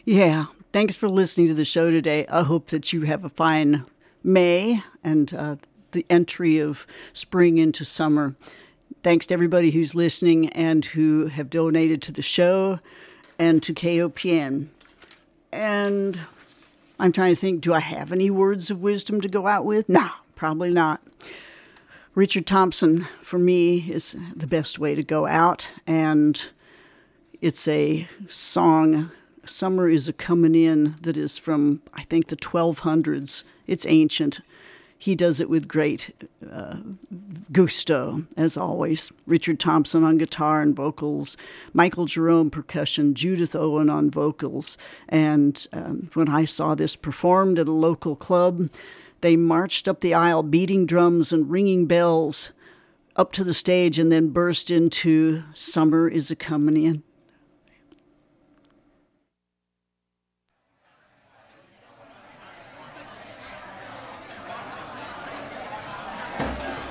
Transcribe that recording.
Yeah. Thanks for listening to the show today. I hope that you have a fine May and the entry of spring into summer. Thanks to everybody who's listening and who have donated to the show and to KOPN. And I'm trying to think, do I have any words of wisdom to go out with? No, probably not. Richard Thompson, for me, is the best way to go out. And it's a song, Summer is a Comin' In, that is from, I think, the 1200s. It's ancient. He does it with great gusto, as always. Richard Thompson on guitar and vocals, Michael Jerome percussion, Judith Owen on vocals. And when I saw this performed at a local club, they marched up the aisle beating drums and ringing bells up to the stage and then burst into Summer is a Comin' In.